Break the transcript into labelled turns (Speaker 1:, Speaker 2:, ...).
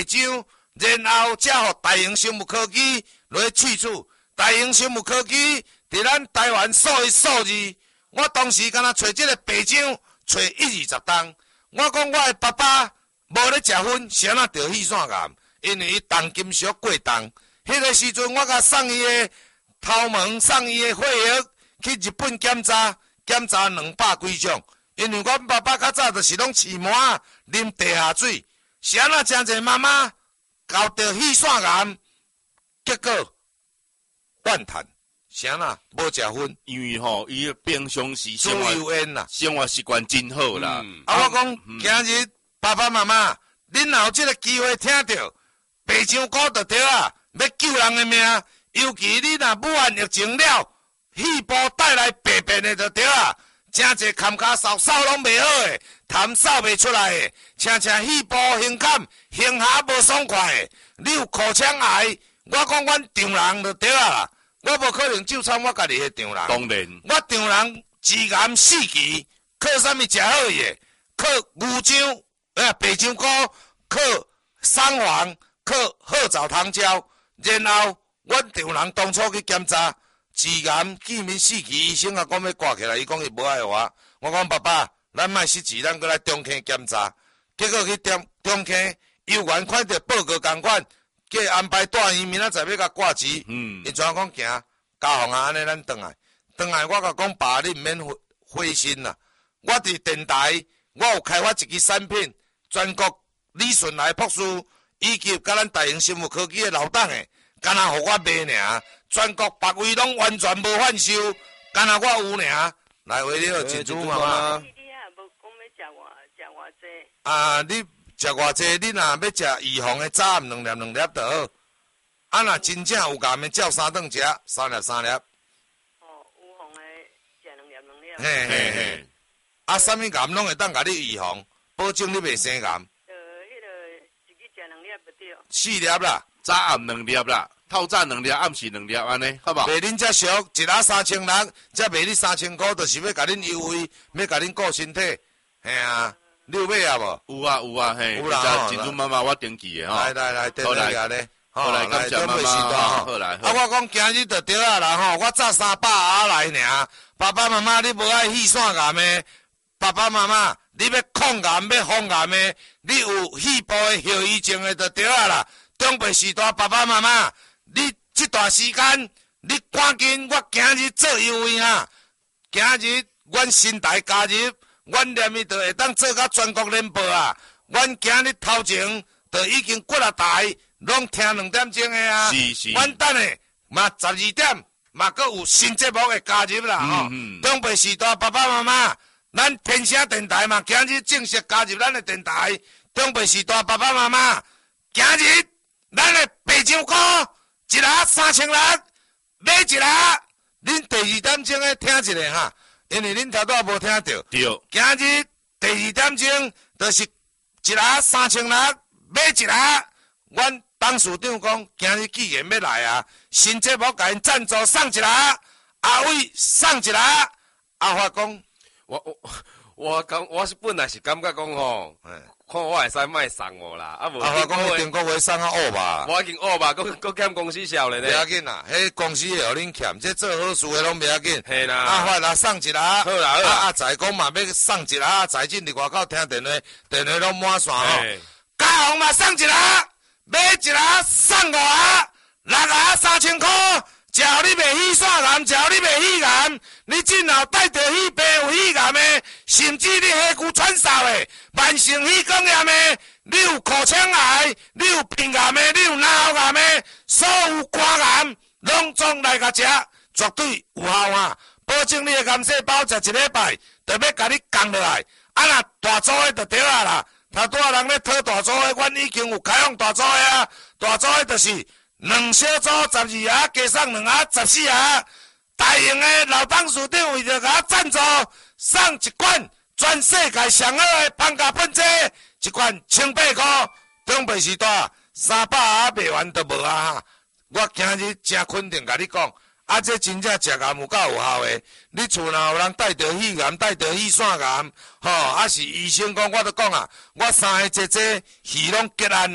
Speaker 1: 浆，然后才互大型生物科技来试处。大型生物科技伫咱台湾数一数二。我当时敢若找这个白浆，找120担。我讲我的爸爸无咧食薰，谁啊得气腺癌？因为伊重金属过重。迄个时阵，我甲送伊的头毛，送伊的血液去日本检查200几种。因为阮爸爸较早就是拢饲毛仔，啉地下水。谁啊真侪妈妈搞得气腺癌，结果怨叹。啥啦？无食薰，
Speaker 2: 因为吼，伊平常时
Speaker 1: 自由烟啦，
Speaker 2: 生活习惯真好啦。
Speaker 1: 我讲，今日爸爸妈妈，恁若有这个机会听到白香菇就对啊，要救人的命。尤其你若武汉疫情了，肺部带来病变的就对啊，真侪坎卡扫拢袂好的，痰扫袂出来的，请肺部胸坎胸下无爽快的，你有口腔癌，我讲阮丈人就对啊。我无可能就参我家己的丈人，
Speaker 2: 当然，
Speaker 1: 我丈人治癌4期，靠啥物食好伊的？靠牛樟、白香菇，靠桑黄，靠褐藻糖胶。然后，阮丈人当初去检查治癌，见面4期，医生啊讲要挂起来，伊讲伊无爱我。我讲爸爸，咱莫失志，咱过来中坑检查。结果去中坑，医院看到报告同款。叫安排带伊明仔载要甲挂职，伊怎讲行？家访啊，安尼咱转来，我甲讲爸，你毋免灰心啦。我伫电台，我有开发一支产品，全国理顺来博士，以及甲咱大型生物科技的老董的，干那互我卖尔，全国别位拢完全无贩售，干那我有尔。来，为了珍珠妈妈。
Speaker 3: 你也无讲要食偌济？
Speaker 1: 啊，你。食偌济，你若要食预防的早暗2粒就好。啊，若真正有癌的，照3顿食，3粒。
Speaker 3: 哦，有防的食2粒。
Speaker 1: 嘿嘿嘿。啊，啥物癌拢会当甲你预防，保证你袂生癌。
Speaker 3: 迄个一日食2粒就对。
Speaker 1: 4粒啦，
Speaker 2: 早暗2粒啦，透早2粒，暗时2粒，安尼，好不好？
Speaker 1: 卖恁遮俗，一盒3600，才卖你3000块，就是要甲恁优惠，要甲恁顾身体，嘿啊。你有买啊无？
Speaker 2: 有啊，嘿，
Speaker 1: 有啦，
Speaker 2: 珍珠妈妈我登记的吼。
Speaker 1: 来，登记啊咧。
Speaker 2: 好来，感谢妈妈。好来。
Speaker 1: 啊，我讲今日就对啊啦吼，我早300盒来尔。爸爸妈妈，你无爱气腺癌的，爸爸妈妈，你要抗癌要防癌的，你有肺部的后遗症的就对啊啦。中北时代爸爸妈妈，你这段时间你赶紧，我今日做优惠啊！今日阮新台加入。阮念伊就会当做甲全国联播啊！阮今日头前就已经几啊台拢听2点钟的啊！
Speaker 2: 是。
Speaker 1: 阮等下嘛12点嘛阁有新节目的加入啦吼！中北时代爸爸妈妈，咱天声电台嘛今日正式加入咱的电台。中北时代爸爸妈妈，今日咱的白香菇一盒3600，买一盒，恁第2点钟的听一下哈。因为恁头拄无听到，
Speaker 2: 对。
Speaker 1: 今日第2点钟，就是一盒3600，买一盒。阮董事长讲，今日既然要来啊，新节目甲因赞助送一盒，阿伟送一盒，阿发讲，
Speaker 4: 我是本来是感觉讲吼，看我会使卖送我啦，啊无。
Speaker 1: 阿发讲中国话送啊恶吧？
Speaker 4: 我已经恶吧，搁欠公司销咧。
Speaker 1: 袂要紧啦，迄公司会互恁欠，这做好事的拢袂要紧。
Speaker 4: 嘿啦。
Speaker 1: 阿发啦送一盒，好
Speaker 4: 啦。
Speaker 1: 阿财讲嘛要送一盒，财进伫外口听电话，电话拢满线吼。嘉宏嘛送一盒，买一盒送5盒，6盒3000块。只要你袂气腺癌，只要你袂肺癌，你今后带着肺病有肺癌的，甚至你下躯喘嗽的，慢性肺管炎的，你有口腔癌，你有鼻癌的，你有脑癌的，所有肝癌，拢总来甲食，绝对有效啊！保证你的癌细胞食1礼拜，就要甲你降落来。啊若大组的就对啊啦，头拄仔人咧讨大组的，阮已经有开放大组的啊，大组的就是。2小组12盒，加送2盒14盒。大型的老董事长为着甲我赞助，送一罐全世界上好的芳加喷剂，一罐1,800块。中北时代300盒卖完就无啊！我今日真肯定甲你讲，啊，这真正食癌有够有效的。你厝若有人带着肺癌、带着肺腺癌，吼，啊是医生讲，我都讲啊，我3个姐姐鱼拢结案。